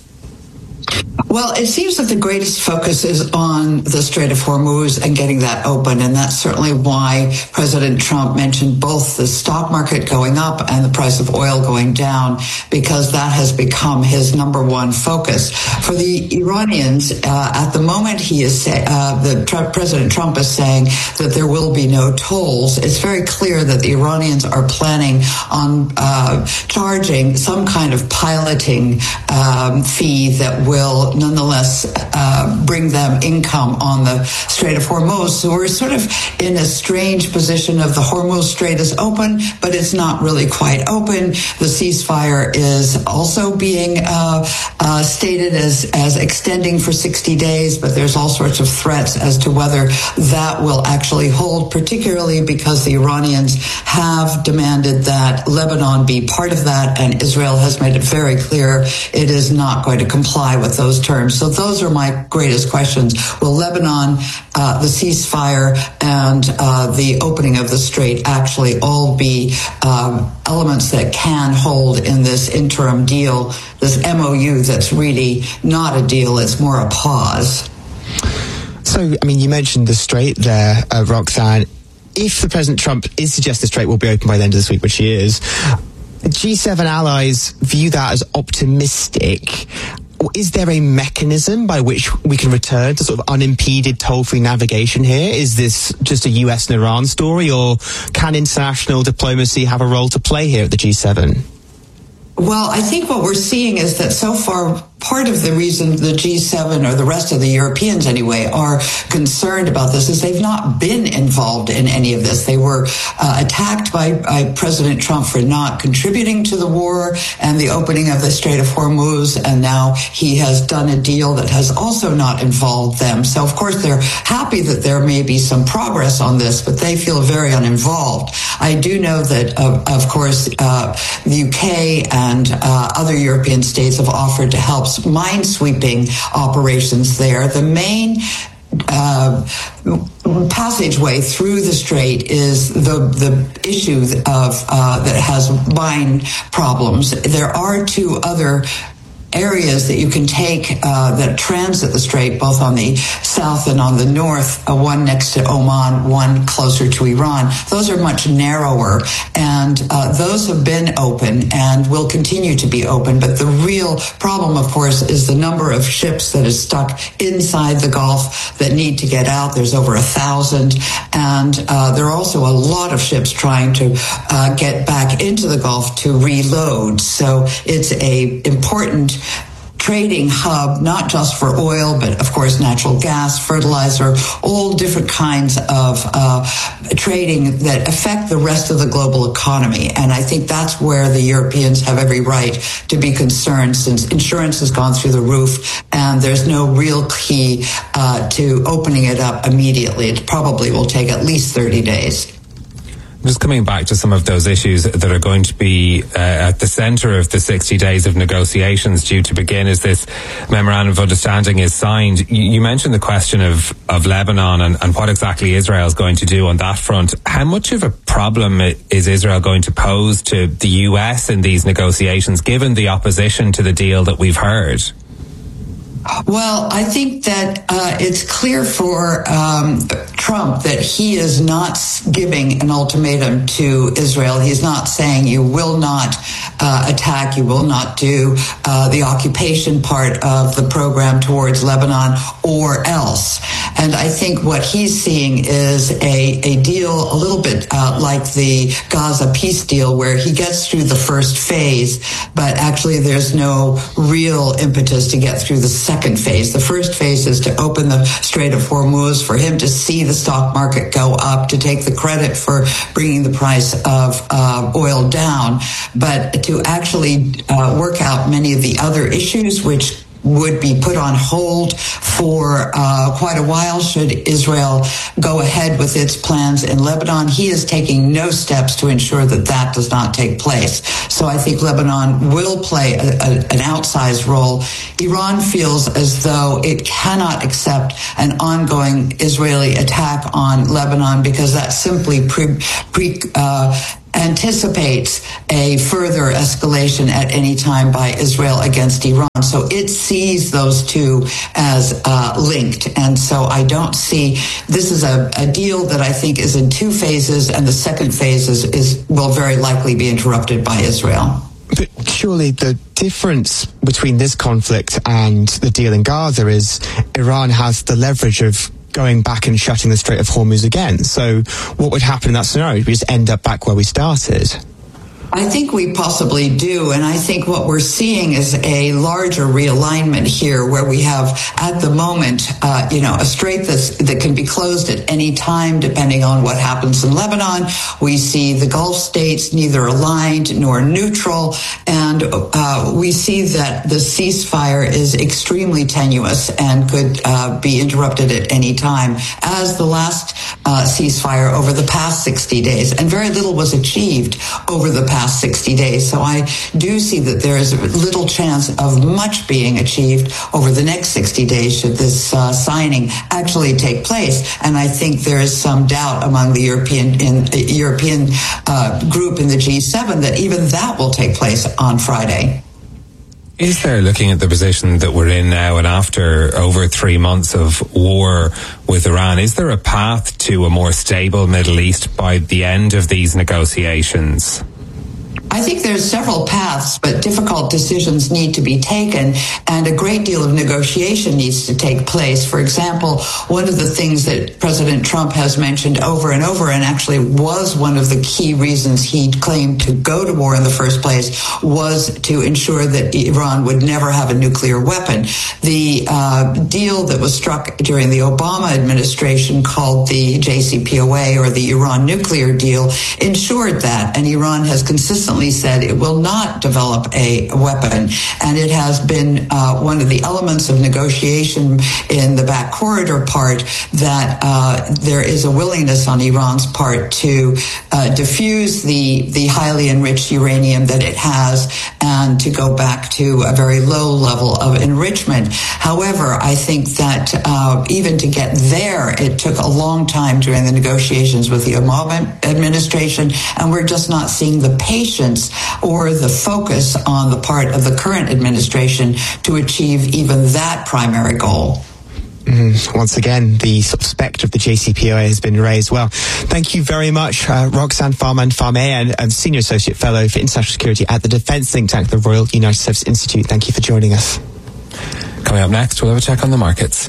Well, it seems that the greatest focus is on the Strait of Hormuz and getting that open, and that's certainly why President Trump mentioned both the stock market going up and the price of oil going down, because that has become his number one focus. For the Iranians, at the moment, President Trump is saying that there will be no tolls. It's very clear that the Iranians are planning on charging some kind of piloting fee that will nonetheless bring them income on the Strait of Hormuz. So we're sort of in a strange position of the Hormuz Strait is open, but it's not really quite open. The ceasefire is also being stated as extending for 60 days, but there's all sorts of threats as to whether that will actually hold, particularly because the Iranians have demanded that Lebanon be part of that, and Israel has made it very clear it is not going to comply with those terms. So those are my greatest questions. Will Lebanon, the ceasefire, and the opening of the strait actually all be elements that can hold in this interim deal, this MOU that's really not a deal, it's more a pause? So, I mean, you mentioned the strait there, Roxanne. If the President Trump is suggesting the strait will be open by the end of this week, which he is, G7 allies view that as optimistic. Is there a mechanism by which we can return to sort of unimpeded toll-free navigation here? Is this just a US and Iran story, or can international diplomacy have a role to play here at the G7? Well, I think what we're seeing is that so far, part of the reason the G7, or the rest of the Europeans anyway, are concerned about this is they've not been involved in any of this. They were attacked by President Trump for not contributing to the war and the opening of the Strait of Hormuz, and now he has done a deal that has also not involved them. So, of course, they're happy that there may be some progress on this, but they feel very uninvolved. I do know that, of course, the UK and other European states have offered to help mine-sweeping operations there. The main passageway through the strait is the issue of that has mine problems. There are two other areas that you can take that transit the strait, both on the south and on the north, one next to Oman, one closer to Iran. Those are much narrower, and those have been open and will continue to be open. But the real problem, of course, is the number of ships that is stuck inside the Gulf that need to get out. There's over 1,000, and there are also a lot of ships trying to get back into the Gulf to reload. So it's a important trading hub, not just for oil, but of course natural gas, fertilizer, all different kinds of trading that affect the rest of the global economy. And I think that's where the Europeans have every right to be concerned, since insurance has gone through the roof and there's no real key to opening it up immediately. It probably will take at least 30 days. Just coming back to some of those issues that are going to be at the centre of the 60 days of negotiations due to begin as this memorandum of understanding is signed. You mentioned the question of Lebanon and what exactly Israel is going to do on that front. How much of a problem is Israel going to pose to the US in these negotiations, given the opposition to the deal that we've heard? Well, I think that it's clear for Trump that he is not giving an ultimatum to Israel. He's not saying you will not attack, you will not do the occupation part of the program towards Lebanon or else. And I think what he's seeing is a deal a little bit like the Gaza peace deal, where he gets through the first phase, but actually there's no real impetus to get through the second phase. The first phase is to open the Strait of Hormuz, for him to see the stock market go up, to take the credit for bringing the price of oil down, but to actually work out many of the other issues which would be put on hold for quite a while should Israel go ahead with its plans in Lebanon. He is taking no steps to ensure that that does not take place. So I think Lebanon will play an outsized role. Iran feels as though it cannot accept an ongoing Israeli attack on Lebanon because that simply anticipates a further escalation at any time by Israel against Iran. So it sees those two as linked. And so I don't see, this is a deal that I think is in two phases, and the second phase will very likely be interrupted by Israel. But surely the difference between this conflict and the deal in Gaza is Iran has the leverage of going back and shutting the Strait of Hormuz again. So what would happen in that scenario? We just end up back where we started. I think we possibly do, and I think what we're seeing is a larger realignment here, where we have, at the moment, a strait that can be closed at any time, depending on what happens in Lebanon. We see the Gulf states neither aligned nor neutral, and we see that the ceasefire is extremely tenuous and could be interrupted at any time, as the last ceasefire over the past 60 days, and very little was achieved over the past 60 days. So I do see that there is little chance of much being achieved over the next 60 days should this signing actually take place. And I think there is some doubt among the European group in the G7 that even that will take place on Friday. Is there, looking at the position that we're in now and after over 3 months of war with Iran, is there a path to a more stable Middle East by the end of these negotiations? I think there's several paths, but difficult decisions need to be taken, and a great deal of negotiation needs to take place. For example, one of the things that President Trump has mentioned over and over, and actually was one of the key reasons he claimed to go to war in the first place, was to ensure that Iran would never have a nuclear weapon. The deal that was struck during the Obama administration, called the JCPOA, or the Iran nuclear deal, ensured that, and Iran has consistently said it will not develop a weapon, and it has been one of the elements of negotiation in the back corridor part that there is a willingness on Iran's part to diffuse the highly enriched uranium that it has and to go back to a very low level of enrichment. However, I think that even to get there, it took a long time during the negotiations with the Obama administration, and we're just not seeing the patience or the focus on the part of the current administration to achieve even that primary goal. Once again, the sort of spectre of the JCPOA has been raised. Well, thank you very much, Roxanne Farman-Farmé, and Senior Associate Fellow for International Security at the Defence Think Tank, the Royal United Service Institute. Thank you for joining us. Coming up next, we'll have a check on the markets.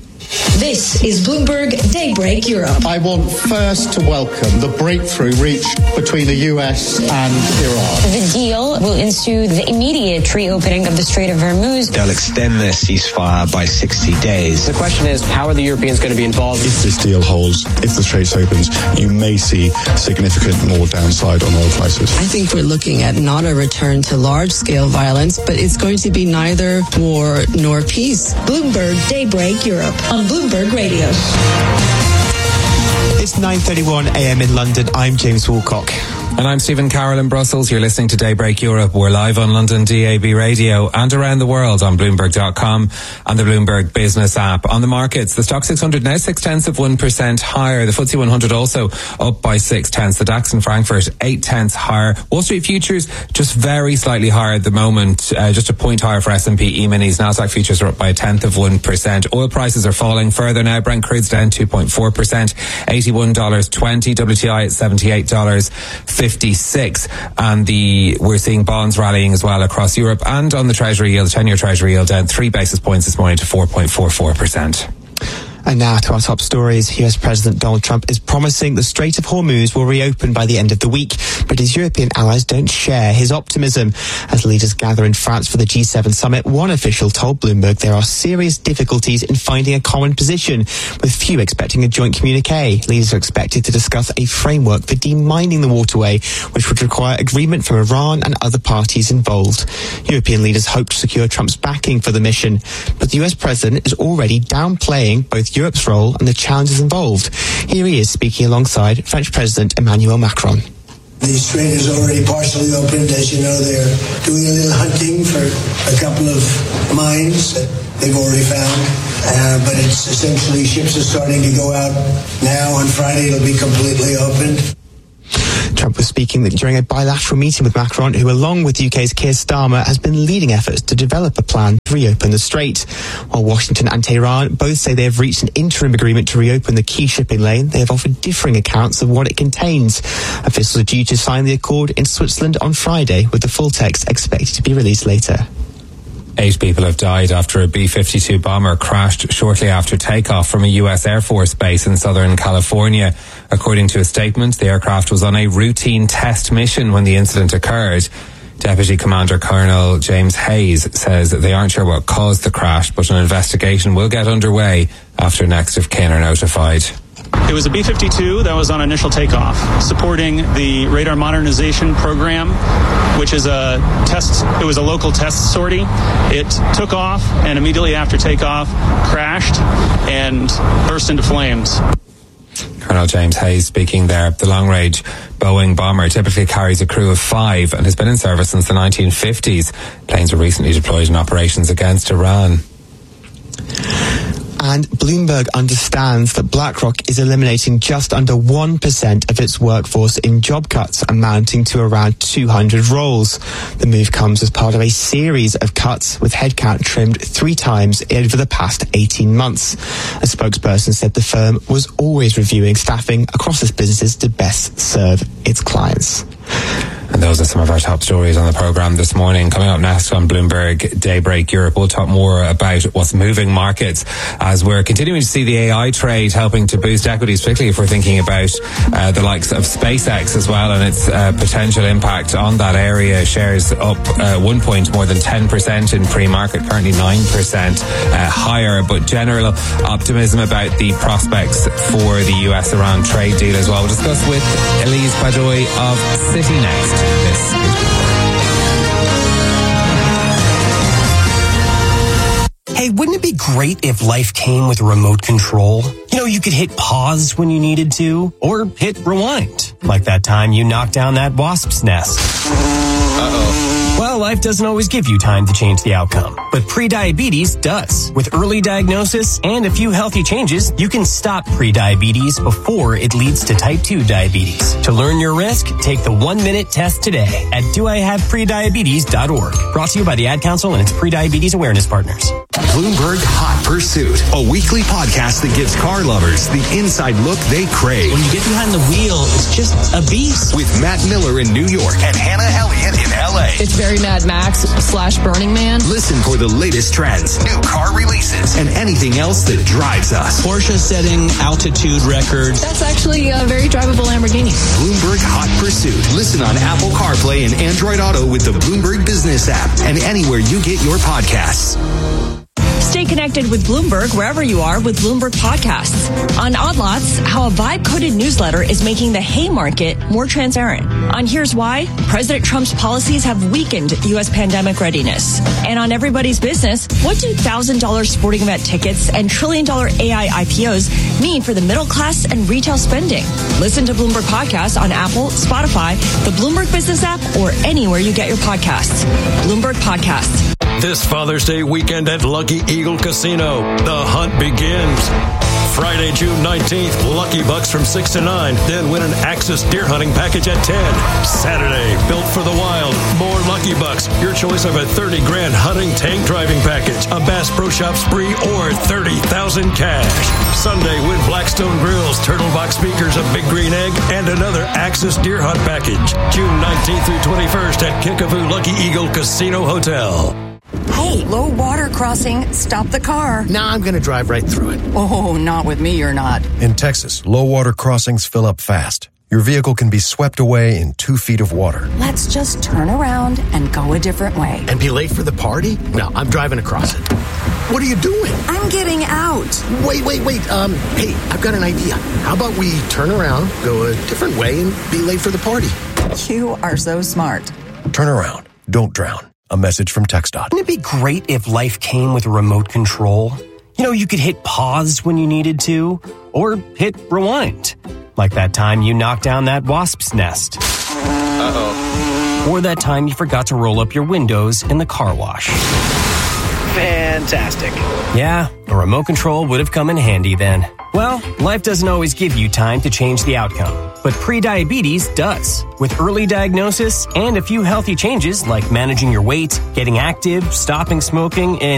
This is Bloomberg Daybreak Europe. I want first to welcome the breakthrough reached between the US and Iran. The deal will ensue the immediate reopening of the Strait of Hormuz. They'll extend the ceasefire by 60 days. The question is, how are the Europeans going to be involved? If this deal holds, if the Straits opens, you may see significant more downside on oil prices. I think we're looking at not a return to large-scale violence, but it's going to be neither war nor peace. Bloomberg Daybreak Europe on Bloomberg Radio. It's 9:31 a.m. in London. I'm James Woolcock. And I'm Stephen Carroll in Brussels. You're listening to Daybreak Europe. We're live on London DAB radio and around the world on Bloomberg.com and the Bloomberg Business app. On the markets, the Stock 600 now 0.6% higher. The FTSE 100 also up by 0.6. The DAX in Frankfurt 0.8 higher. Wall Street futures just very slightly higher at the moment. Just a point higher for S&P E-minis. Nasdaq futures are up by 0.1%. Oil prices are falling further now. Brent crude's down 2.4%. $81.20. WTI at $78.56. And we're seeing bonds rallying as well across Europe. And on the Treasury yield, the 10-year Treasury yield down 3 basis points this morning to 4.44%. And now to our top stories. US President Donald Trump is promising the Strait of Hormuz will reopen by the end of the week, but his European allies don't share his optimism. As leaders gather in France for the G7 summit, one official told Bloomberg there are serious difficulties in finding a common position, with few expecting a joint communique. Leaders are expected to discuss a framework for demining the waterway, which would require agreement from Iran and other parties involved. European leaders hope to secure Trump's backing for the mission, but the US president is already downplaying both Europe's role and the challenges involved. Here he is speaking alongside French President Emmanuel Macron. The strait is already partially opened. As you know, they're doing a little hunting for a couple of mines that they've already found. But it's essentially ships are starting to go out now. On Friday, it'll be completely opened. Trump was speaking during a bilateral meeting with Macron, who, along with UK's Keir Starmer, has been leading efforts to develop a plan to reopen the strait. While Washington and Tehran both say they have reached an interim agreement to reopen the key shipping lane, they have offered differing accounts of what it contains. Officials are due to sign the accord in Switzerland on Friday, with the full text expected to be released later. 8 people have died after a B-52 bomber crashed shortly after takeoff from a US Air Force base in Southern California. According to a statement, the aircraft was on a routine test mission when the incident occurred. Deputy Commander Colonel James Hayes says that they aren't sure what caused the crash, but an investigation will get underway after next of kin are notified. It was a B-52 that was on initial takeoff, supporting the radar modernization program, which is it was a local test sortie. It took off and immediately after takeoff crashed and burst into flames. Colonel James Hayes speaking there. The long-range Boeing bomber typically carries a crew of 5 and has been in service since the 1950s. Planes were recently deployed in operations against Iran. And Bloomberg understands that BlackRock is eliminating just under 1% of its workforce in job cuts, amounting to around 200 roles. The move comes as part of a series of cuts, with headcount trimmed 3 times over the past 18 months. A spokesperson said the firm was always reviewing staffing across its businesses to best serve its clients. And those are some of our top stories on the programme this morning. Coming up next on Bloomberg Daybreak Europe, we'll talk more about what's moving markets as we're continuing to see the AI trade helping to boost equities, particularly if we're thinking about the likes of SpaceX as well and its potential impact on that area. Shares up 1 point more than 10% in pre-market, currently 9% higher, but general optimism about the prospects for the US-Iran trade deal as well. We'll discuss with Elise Badoy of Citi next. This is Hey, wouldn't it be great if life came with a remote control? You know, you could hit pause when you needed to, or hit rewind, like that time you knocked down that wasp's nest. Uh-oh. Well, life doesn't always give you time to change the outcome, but prediabetes does. With early diagnosis and a few healthy changes, you can stop prediabetes before it leads to type 2 diabetes. To learn your risk, take the 1-minute test today at doihaveprediabetes.org. Brought to you by the Ad Council and its prediabetes awareness partners. Bloomberg Hot Pursuit, a weekly podcast that gives car lovers the inside look they crave. When you get behind the wheel, it's just a beast. With Matt Miller in New York and Hannah Elliott in LA. It's very Mad Max / Burning Man. Listen for the latest trends, new car releases, and anything else that drives us. Porsche setting altitude records. That's actually a very drivable Lamborghini. Bloomberg Hot Pursuit. Listen on Apple CarPlay and Android Auto with the Bloomberg Business app and anywhere you get your podcasts. Stay connected with Bloomberg wherever you are with Bloomberg Podcasts. On Odd Lots, how a vibe-coded newsletter is making the Haymarket more transparent. On Here's Why, President Trump's policies have weakened U.S. pandemic readiness. And on Everybody's Business, what do $1,000 sporting event tickets and trillion-dollar AI IPOs mean for the middle class and retail spending? Listen to Bloomberg Podcasts on Apple, Spotify, the Bloomberg Business app, or anywhere you get your podcasts. Bloomberg Podcasts. This Father's Day weekend at Lucky Eagle Casino, the hunt begins. Friday, June 19th, Lucky Bucks from 6 to 9. Then win an Axis deer hunting package at 10. Saturday, built for the wild. More Lucky Bucks. Your choice of a 30 grand hunting tank driving package, a Bass Pro Shop spree, or 30,000 cash. Sunday, win Blackstone Grills, Turtle Box speakers, a Big Green Egg, and another Axis deer hunt package. June 19th through 21st at Kickapoo Lucky Eagle Casino Hotel. Hey, low water crossing. Stop the car. Nah, I'm going to drive right through it. Oh, not with me, you're not. In Texas, low water crossings fill up fast. Your vehicle can be swept away in 2 feet of water. Let's just turn around and go a different way. And be late for the party? No, I'm driving across it. What are you doing? I'm getting out. Wait. Hey, I've got an idea. How about we turn around, go a different way, and be late for the party? You are so smart. Turn around. Don't drown. A message from TxDOT. Wouldn't it be great if life came with a remote control? You know, you could hit pause when you needed to, or hit rewind. Like that time you knocked down that wasp's nest. Uh-oh. Or that time you forgot to roll up your windows in the car wash. Fantastic. Yeah, a remote control would have come in handy then. Well, life doesn't always give you time to change the outcome, but prediabetes does. With early diagnosis and a few healthy changes like managing your weight, getting active, stopping smoking, and